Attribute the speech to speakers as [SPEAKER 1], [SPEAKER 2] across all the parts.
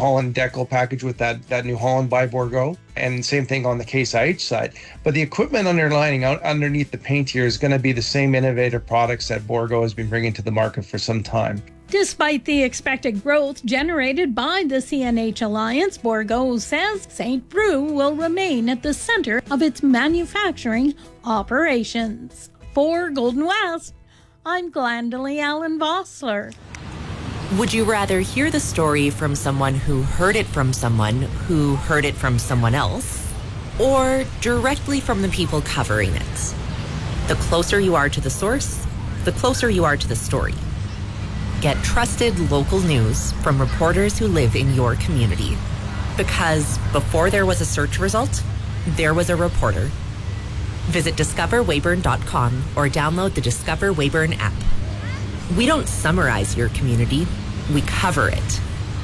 [SPEAKER 1] Holland decal package with that New Holland by Bourgault, and same thing on the Case IH side. But the equipment underneath the paint here is going to be the same innovative products that Bourgault has been bringing to the market for some time.
[SPEAKER 2] Despite the expected growth generated by the CNH Alliance, Bourgault says St. Preux will remain at the center of its manufacturing operations. For Golden West, I'm Glendalee Allen Vossler.
[SPEAKER 3] Would you rather hear the story from someone who heard it from someone who heard it from someone else, or directly from the people covering it? The closer you are to the source, the closer you are to the story. Get trusted local news from reporters who live in your community. Because before there was a search result, there was a reporter. Visit discoverweyburn.com or download the Discover Weyburn app. We don't summarize your community, we cover it.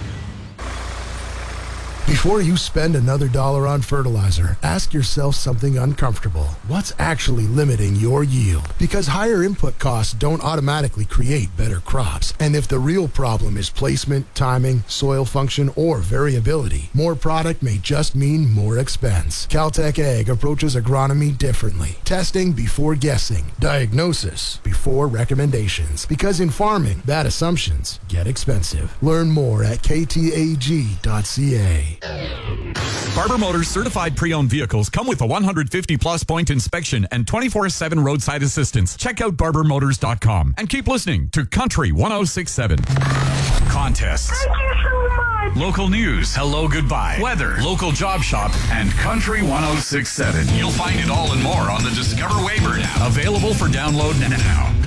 [SPEAKER 4] Before you spend another dollar on fertilizer, ask yourself something uncomfortable. What's actually limiting your yield? Because higher input costs don't automatically create better crops. And if the real problem is placement, timing, soil function, or variability, more product may just mean more expense. Caltech Ag approaches agronomy differently. Testing before guessing. Diagnosis before recommendations. Because in farming, bad assumptions get expensive. Learn more at ktag.ca.
[SPEAKER 5] Barber Motors certified pre-owned vehicles come with a 150-plus point inspection and 24/7 roadside assistance. Check out barbermotors.com and keep listening to Country 106.7. Contests.
[SPEAKER 6] Thank you so much.
[SPEAKER 5] Local news. Hello, goodbye. Weather. Local job shop. And Country 106.7. You'll find it all and more on the Discover Weyburn app. Available for download now.